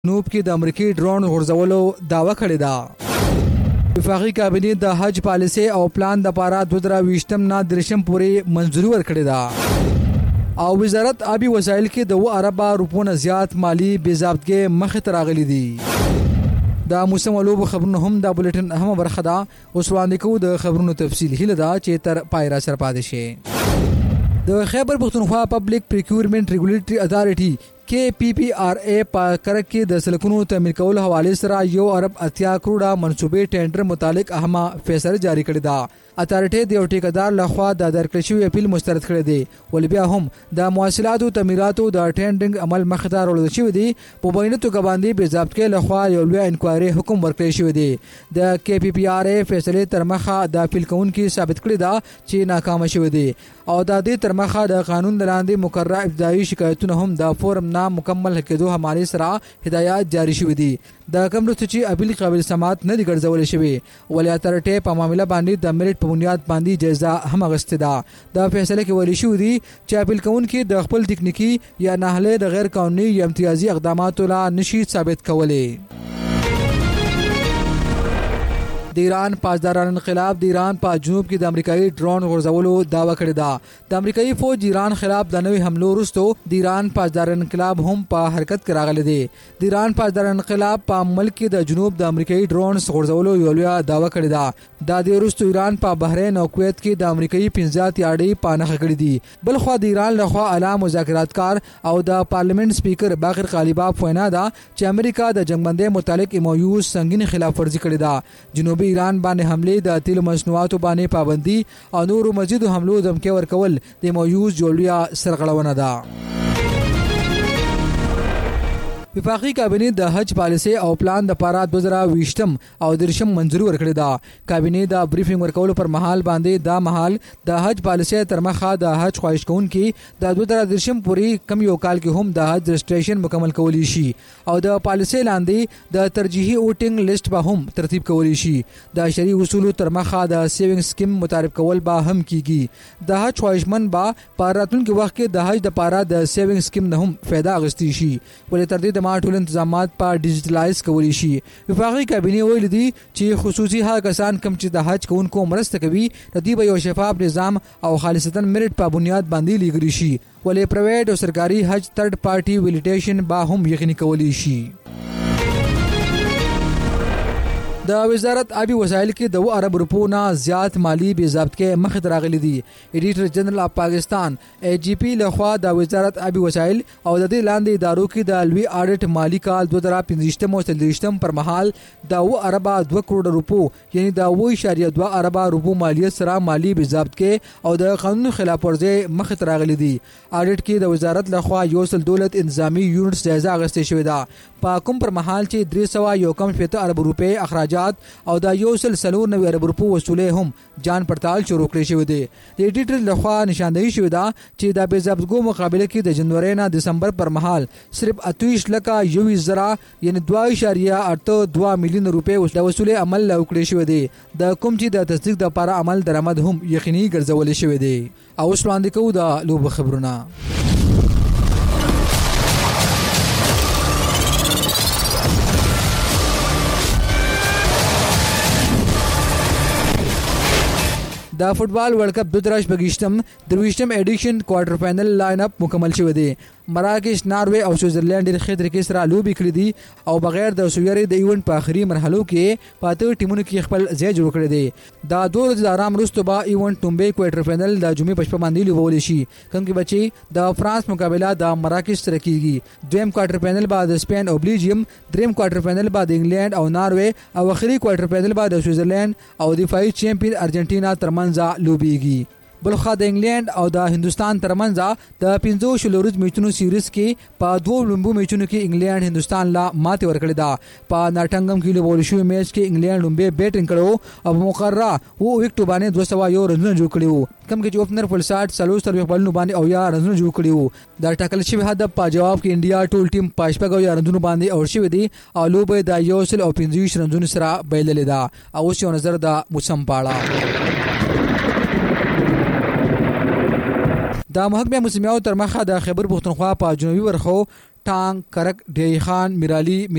جنوب کې د امریکای ډرون غورځولو داوا کړې ده. وفاقي کابینه د حج پالیسي او پلان د پاره 2023 نه درشم پورې منځوري ورکړې ده او وزارت آبی وسایل کې د 2 ارب روپونو زیات مالی بې ضابطګۍ مخې ته راغلي دي. د موسم ولوب خبرونه هم د بولټن اهم برخه ده. اوس وړاندې کوو د خبرونو تفصیل. هله دا چې تر پای را سره پاتې شي. د خیبر پختونخوا پبلک پریکیورمنت ریګولیټری اتھارټي KPPRA په کرک کې د سلکونو تعمیر کولو حواله سره 1 ارب 80 کروڑه منصوبې ټینډر متعلق اهمه فیصله جاری کړې ده. اتھارټي د یو ټیکدار لخوا د درکړې شوی اپیل مسترد کړی دی. ول بیا هم د مواصلاتو تعمیراتو د ټینډینګ عمل مخ ته وړل شوی دی. په بینه توګه باندې بې ضابطګۍ لخوا یو لوی انکوایري حکم ورکړی شوی دی. د KPPRA فیصله تر مخه د اپیل کوونکي ثابت کړی دا چې ناکام شوی دی او د دې تر مخه د قانون لاندې مقرره ابتدایي شکایتونه هم د فورم نه مکمل کېدو حواله سره هدایت جاری شوی دی. د کوم چې اپیل قابل سماعت نه دی ګرځول شوی. ولې اتھارټي په معاملې باندې د میرټ په بنیاد باندې جایزه هم غوښته ده. د فیصله کې ویل شوی دی چې اپیل کوونکي د خپل تکنیکی یا نهله د غیر قانوني یا امتیازي اقداماتو لا نشي ثابت کولای. د ایران پاسداران انقلاب د ایران په جنوب کې د امریکایي ډرون غورځولو داوا کړې ده. د امریکایي فوج ایران خلاف د نوې حملو وروسته د ایران پاسداران انقلاب هم په حرکت کې راغلی دی. د ایران پاسداران انقلاب په ملک کې د جنوب د امریکایي ډرون غورځولو یو لوی داوا کړې ده. د وروسته ایران په بحرین او کویت کې د امریکایي 15 یاړې پانخه کړې دي. بل خو د ایران لخوا اعلی مذاکرات کار او د پارلیمنت سپیکر باقر غالیباف وینا ده چې امریکا د جنگبندۍ متعلق MOU سنگین خلاف ورزي کړې ده. جنوب ایران باندې حمله د تیل مصنوعاتو باندې پابندي او نورو مزید حملو دمکې ورکول د موجود جوړیا سرغړونه ده. وفاقي کابینه د حج پالیسي او پلان د پاره 2023 او درشم منځوري ورکړې ده. کابینه د بریفینګ ورکولو پر مهال باندې د مهال د حج پالیسي تر مخه د حج خواهش کوونکي د 2023 پورې کم یو کال کې هم د حج رجسټریشن مکمل کولی شي او د پالیسي لاندې د ترجیحي ووټینګ لیست به هم ترتیب کولی شي. د شرعي اصولو تر مخه د سیوینګ سکیم متعارف کول به هم کیږي. د حج خواهشمن به په راتلونکي وخت کې د حج د پاره د سیوینګ سکیم نه هم فائدہ اخیستي شي. ولې تر دې ما ټول انتظامات په ډیجیټلایز کولی شي. وفاقي کابینه ویل دي چې خصوصي هغه کسان کوم چې د حج کوونکو مرسته کوي د دې به یو شفاف نظام او خالصتا میرټ په بنیاد باندې لیږل شي. ولې پرایویټ او سرکاري حج تھرډ پارټي ویلیډیشن به هم یقیني کولی شي. د وزارت آبی وسایل کې د 2 ارب روپونو زیات مالی بې ضابطګۍ مخې ته راغلي دي. ایډیټر جنرال اف پاکستان AGP لخوا د وزارت آبی وسایل او د دې لاندې ادارو کې د لوی اډیټ مالی کال 2015 او 2016 پر مهال د 2 ارب 2 کروڑ روپو یعنی د 2.2 ارب روپو مالیت سره مالی بې ضابطګۍ او د قانون خلاف ورزي مخې ته راغلي دي. اډیټ کې د وزارت لخوا یو سل دولت انتظامی یونټ جایزه اخیستل شوې ده. په کوم پر مهال چې 301 ارب روپے اخراجات او د 190 ارب روپو وصولې هم جان پړتال شروع کړی شوی دی. د ایډیټر لخوا نشاندهي شوی دا چې د بې ضابطګۍ مقابله کې د جنوري نه دسمبر پر مهال صرف 28 لکه 21,000 یعنی 2.82 میلیون روپے د وصولې عمل وکړی شوی دی. د کوم چې د تصدیق د لپاره عمل درآمد هم یقیني ګرځول شوی دی. او اوس وړاندې کوو د لوب خبرونه. د فوتبال ورلد کپ 2023 ایډیشن کوارټر فائنل لاین اپ مکمل شوی دی. مراکش، ناروے او سویټزرلند ډېر ښه طریقې سره لوبي کړې دي او بغیر د سویری د ایونت په اخري مرحلو کې پاتې ټیمونو کې خپل ځای جوړ کړی دی. دا 2 ورځې د آرام وروسته به ایونت ټومبه کوارټر فائنل د جمعې په شپه باندې لوبول شي. کوم کې بچي د فرانس مقابله د مراکش سره کیږي. دویم کوارټر فائنل بعد سپین او بلجیم، دریم کوارټر فائنل بعد انګلند او ناروے او اخري کوارټر فائنل بعد سویټزرلند او دفاعي چیمپیون ارجنټینا ترمنځ لوبيږي. بلخوا د انګلند او د هندستان ترمنځ د 15 شلورز میچونو سیریز کې په 2 لومبو میچونو کې انګلند هندستان لا ماته ورکړې ده. په ناټنګم کې لوبول شوی میچ کې انګلند لومبه بیټینګ کړو او مقرره وو وکټو باندې 201 رنونه جوړ کړو. کم کې اوپنر فلساټ سلوستر بلنو باندې او یا رنونه جوړ کړو. د ټاکل شوی هدف په جواب کې انډیا ټول ټیم پاشپګو یا رنونه باندې اور شوی دی او لوبه د 115 رنونه سره بایللې ده. او اوس یو نظر د موسم پاړه. د محکمه موسمیاتو تر مخه د خیبر پختونخوا په جنوبي برخو ټانک کرک ډی خان میرعلی